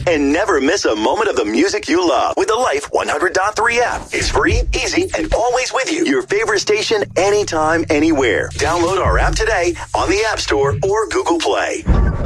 and never miss a moment of the music you love with the Life 100.3 app. It's free, easy, and always with you. Your favorite station anytime, anywhere. Download our app today on the App Store or Google Play.